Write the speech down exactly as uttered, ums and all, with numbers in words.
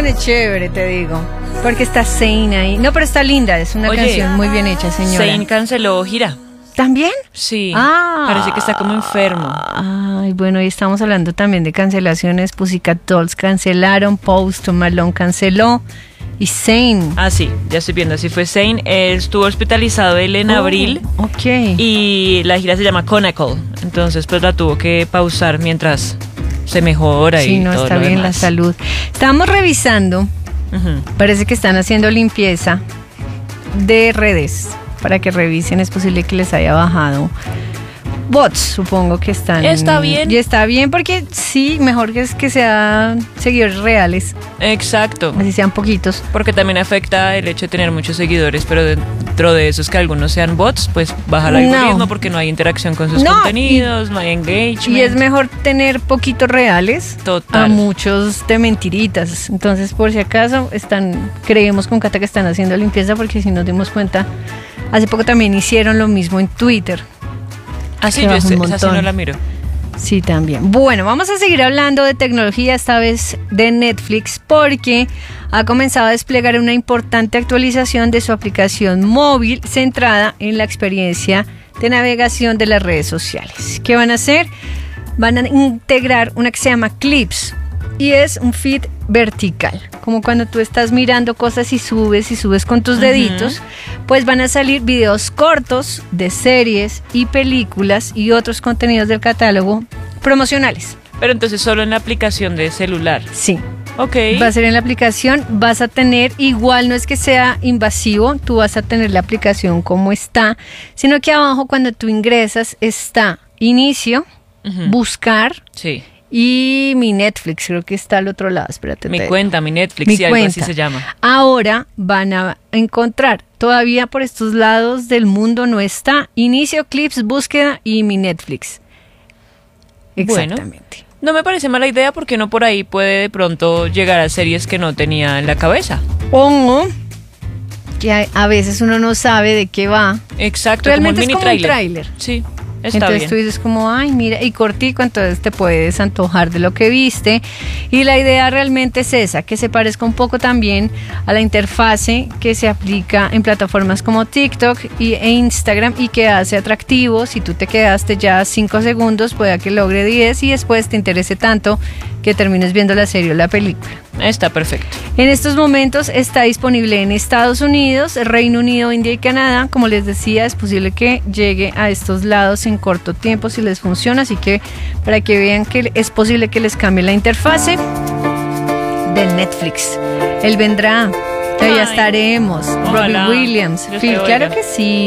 canción es chévere, te digo. Porque está Zayn ahí. No, pero está linda, es una Oye, canción muy bien hecha, señora. Zayn canceló gira. ¿También? Sí, Ah. parece que está como enfermo. Ay, bueno, y estamos hablando también de cancelaciones. Pussycat Dolls cancelaron, Post Malone canceló y Zayn. Ah, sí, ya estoy viendo, así fue Zayn. Él estuvo hospitalizado él en Oh, abril ok. y la gira se llama Chronicle. Entonces, pues la tuvo que pausar mientras se mejora Sí, y no todo está lo bien la demás. salud. Estábamos revisando, Ujú. parece que están haciendo limpieza de redes para que revisen, es posible que les haya bajado bots, supongo que están. Está bien. Y está bien porque sí, mejor que es que sean seguidores reales, Exacto. así sean poquitos. Porque también afecta el hecho de tener muchos seguidores, pero dentro de esos que algunos sean bots, pues baja el No. algoritmo porque no hay interacción con sus No, contenidos, no hay engagement. Y es mejor tener poquitos reales Total. a muchos de mentiritas. Entonces, por si acaso, están, creemos con Cata que están haciendo limpieza, porque si nos dimos cuenta, hace poco también hicieron lo mismo en Twitter. Ah, sí, que yo bajó ese- un esa sí montón. no la miro. Sí, también. Bueno, vamos a seguir hablando de tecnología, esta vez de Netflix, porque ha comenzado a desplegar una importante actualización de su aplicación móvil centrada en la experiencia de navegación de las redes sociales. ¿Qué van a hacer? Van a integrar una que se llama Clips y es un feed vertical, como cuando tú estás mirando cosas y subes y subes con tus Ujú. deditos, pues van a salir videos cortos de series y películas y otros contenidos del catálogo promocionales. Pero entonces solo en la aplicación de celular. Sí, Ok. va a ser en la aplicación, vas a tener, igual no es que sea invasivo, tú vas a tener la aplicación como está, sino que abajo cuando tú ingresas está inicio, Ujú. buscar Sí. y mi Netflix, creo que está al otro lado, espérate. Mi te- cuenta, mi Netflix, Mi sí, algo así cuenta. se llama. Ahora van a encontrar, todavía por estos lados del mundo no está, inicio, clips, búsqueda y mi Netflix. Bueno. Exactamente. No me parece mala idea porque uno por ahí puede de pronto llegar a series que no tenía en la cabeza. O que a, a veces uno no sabe de qué va. Exacto, Realmente como es un como mini un tráiler. tráiler. Sí, está Entonces bien. tú dices como, ay, mira, y cortico, entonces te puedes antojar de lo que viste. Y la idea realmente es esa, que se parezca un poco también a la interfase que se aplica en plataformas como TikTok y, e Instagram y que hace atractivo. Si tú te quedaste ya cinco segundos, pueda que logre diez y después te interese tanto que termines viendo la serie o la película. Está perfecto. En estos momentos está disponible en Estados Unidos, Reino Unido, India y Canadá. Como les decía, es posible que llegue a estos lados en corto tiempo si les funciona. Así que para que vean que es posible que les cambie la interfase del Netflix. Él vendrá, que ya Ay, estaremos. ojalá. Robbie Williams, Dios Phil, te claro oiga. que sí.